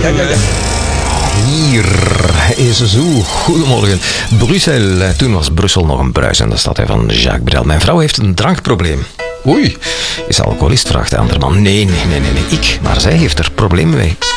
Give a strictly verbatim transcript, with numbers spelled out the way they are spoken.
ja, ja, ja. Hier is zo. Goedemorgen. Brussel. Toen was Brussel nog een bruisende stad hè, van Jacques Brel. Mijn vrouw heeft een drankprobleem. Oei, is ze alcoholist? Vraagt de andere man. Nee, nee, nee, nee, nee, ik. Maar zij heeft er problemen mee.